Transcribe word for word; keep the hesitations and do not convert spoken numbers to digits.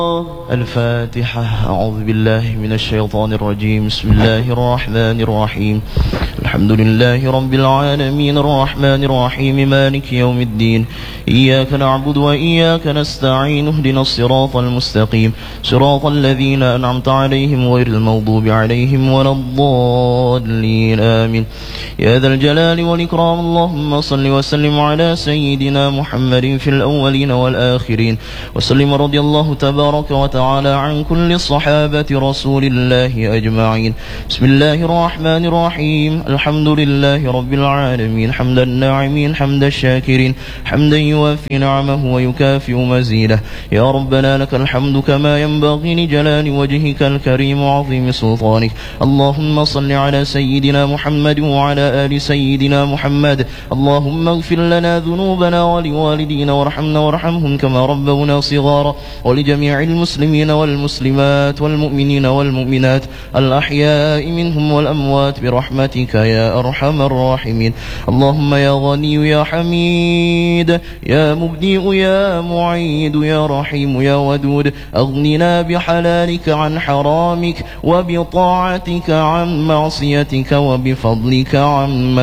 الفاتحة. أعوذ بالله من الشيطان الرجيم. بسم الله الرحمن الرحيم. الحمد لله رب العالمين الرحمن الرحيم مالك يوم الدين. إياك نعبد وإياك نستعين. اهدنا الصراط المستقيم صراط الذين أنعمت عليهم غير المغضوب عليهم ولا الضالين آمين. يا ذا الجلال والإكرام اللهم صل وسلم على سيدنا محمد في الأولين والآخرين وسلم رضي الله تبارك وتعالى عن كل صحابة رسول الله أجمعين. بسم الله الرحمن الرحيم. الحمد لله رب العالمين حمد الناعمين حمد الشاكرين حمدا يوافي نعمه ويكافئ مزيده. يا ربنا لك الحمد كما ينبغي لجلال وجهك الكريم وعظيم سلطانك. اللهم صل على سيدنا محمد وعلى آل سيدنا محمد. اللهم اغفر لنا ذنوبنا ولوالدينا وارحمنا وارحمهم كما ربونا صغارا، ولجميع المسلمين والمسلمات والمؤمنين والمؤمنات الأحياء منهم والأموات برحمتك يا أرحم الراحمين. اللهم يا غني يا حميد يا مبدئ يا معيد يا رحيم يا ودود، أغننا بحلالك عن حرامك وبطاعتك عن معصيتك وبفضلك عن